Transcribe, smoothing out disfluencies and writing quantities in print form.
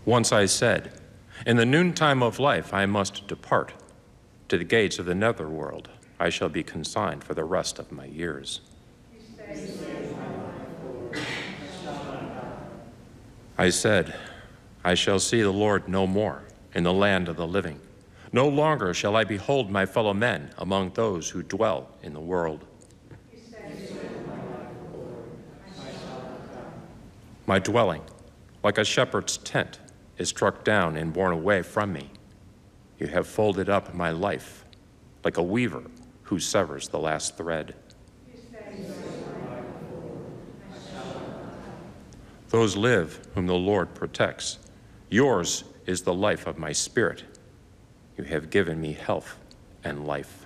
Once I said, in the noontime of life I must depart. To the gates of the netherworld I shall be consigned for the rest of my years. I said, I shall see the Lord no more in the land of the living. No longer shall I behold my fellow men among those who dwell in the world. My dwelling, like a shepherd's tent, is struck down and borne away from me. You have folded up my life, like a weaver who severs the last thread. Those live whom the Lord protects. Yours is the life of my spirit. You have given me health and life.